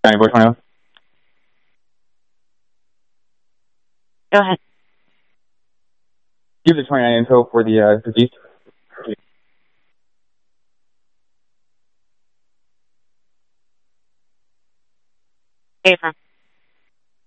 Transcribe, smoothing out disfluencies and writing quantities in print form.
County voicemail. Go ahead. Give the 29 info for the deceased. Hey, from